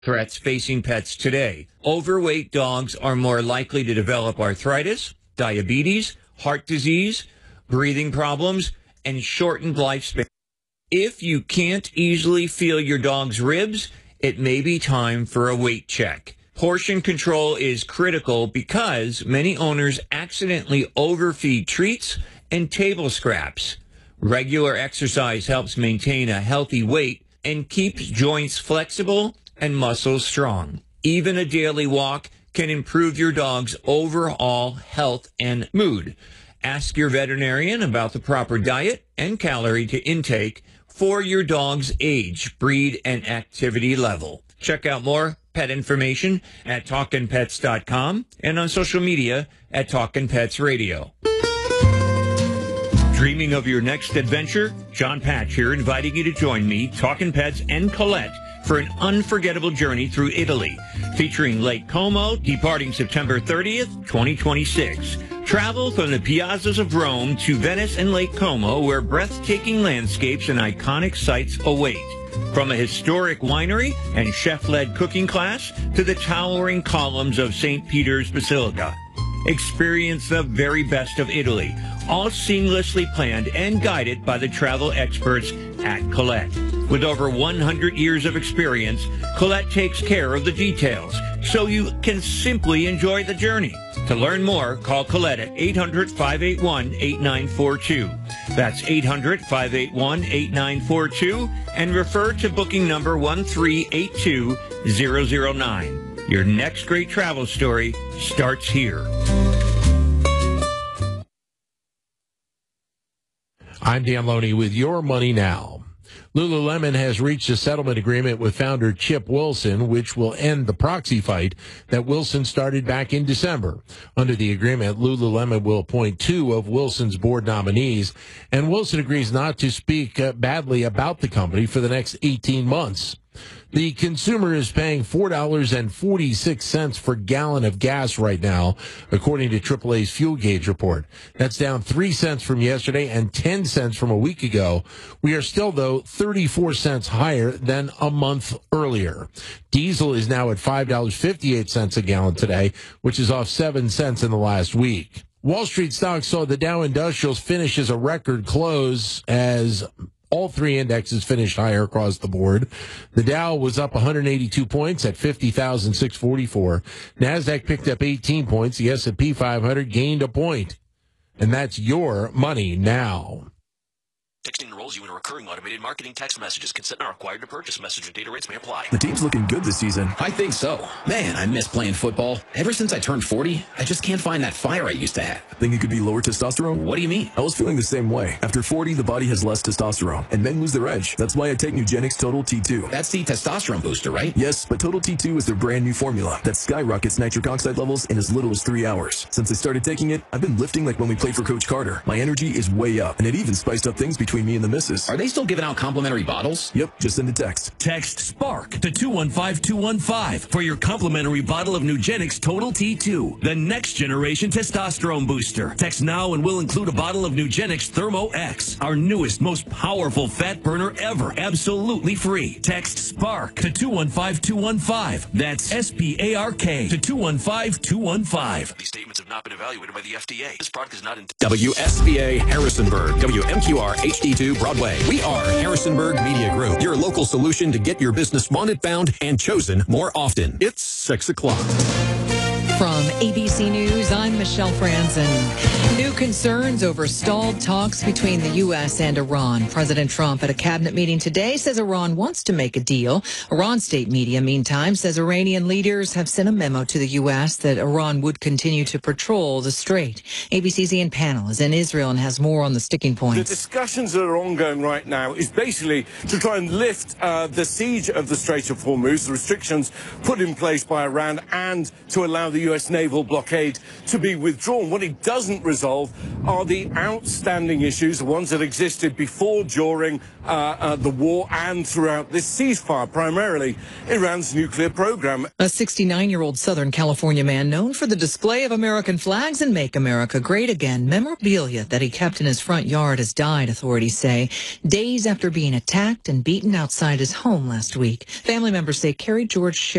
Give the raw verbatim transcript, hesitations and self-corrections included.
threats facing pets today. Overweight dogs are more likely to develop arthritis, diabetes, heart disease, breathing problems, and shortened lifespan. If you can't easily feel your dog's ribs, it may be time for a weight check. Portion control is critical because many owners accidentally overfeed treats and table scraps. Regular exercise helps maintain a healthy weight and keeps joints flexible and muscles strong. Even a daily walk can improve your dog's overall health and mood. Ask your veterinarian about the proper diet and calorie to intake for your dog's age, breed, and activity level. Check out more pet information at talkin pets dot com and on social media at Talkin' Pets Radio. Dreaming of your next adventure? John Patch here, inviting you to join me, Talkin' Pets, and Colette for an unforgettable journey through Italy, featuring Lake Como, departing September thirtieth, twenty twenty-six. Travel from the piazzas of Rome to Venice and Lake Como, where breathtaking landscapes and iconic sights await. From a historic winery and chef-led cooking class to the towering columns of Saint Peter's Basilica. Experience the very best of Italy, all seamlessly planned and guided by the travel experts at Colette. With over one hundred years of experience, Colette takes care of the details, so you can simply enjoy the journey. To learn more, call Colette at eight hundred, five eight one, eight nine four two. That's eight hundred, five eight one, eight nine four two, and refer to booking number one three eight two zero zero nine. Your next great travel story starts here. I'm Dan Loney with Your Money Now. Lululemon has reached a settlement agreement with founder Chip Wilson, which will end the proxy fight that Wilson started back in December. Under the agreement, Lululemon will appoint two of Wilson's board nominees, and Wilson agrees not to speak uh, badly about the company for the next eighteen months. The consumer is paying four dollars and forty-six cents per gallon of gas right now, according to triple A's Fuel Gauge report. That's down three cents from yesterday and ten cents from a week ago. We are still, though, thirty-four cents higher than a month earlier. Diesel is now at five dollars and fifty-eight cents a gallon today, which is off seven cents in the last week. Wall Street stocks saw the Dow Industrials finish as a record close as all three indexes finished higher across the board. The Dow was up one hundred eighty-two points at fifty thousand six hundred forty-four. NASDAQ picked up eighteen points. The S and P five hundred gained a point. And that's Your Money Now. Texting enrolls you in a recurring automated marketing text messages. Consent not required to purchase. Message and data rates may apply. The team's looking good this season. I think so. Man, I miss playing football. Ever since I turned forty, I just can't find that fire I used to have. Think it could be lower testosterone? What do you mean? I was feeling the same way. After forty, the body has less testosterone, and men lose their edge. That's why I take Nugenix Total T two. That's the testosterone booster, right? Yes, but Total T two is their brand new formula that skyrockets nitric oxide levels in as little as three hours. Since I started taking it, I've been lifting like when we played for Coach Carter. My energy is way up, and it even spiced up things between me and the missus. Are they still giving out complimentary bottles? Yep, just send a text. Text SPARK to two one five two one five for your complimentary bottle of Nugenix Total T two, the next generation testosterone booster. Text now and we'll include a bottle of Nugenix Thermo X, our newest, most powerful fat burner ever, absolutely free. Text SPARK to two one five two one five. That's S P A R K to two one five two one five. These statements have not been evaluated by the F D A. This product is not in W S B A Harrisonburg, W M Q R H D two Broadway. We are Harrisonburg Media Group, your local solution to get your business wanted, found, and chosen more often. It's six o'clock. From A B C News, I'm Michelle Franzen. New concerns over stalled talks between the U S and Iran. President Trump at a cabinet meeting today says Iran wants to make a deal. Iran state media, meantime, says Iranian leaders have sent a memo to the U S that Iran would continue to patrol the strait. A B C's Ian Pannell is in Israel and has more on the sticking points. The discussions that are ongoing right now is basically to try and lift uh, the siege of the Strait of Hormuz, the restrictions put in place by Iran, and to allow the U S U S naval blockade to be withdrawn. What it doesn't resolve are the outstanding issues, the ones that existed before, during uh, uh, the war and throughout this ceasefire, primarily Iran's nuclear program. A sixty-nine-year-old Southern California man known for the display of American flags and Make America Great Again memorabilia that he kept in his front yard has died, authorities say, days after being attacked and beaten outside his home last week. Family members say Kerry George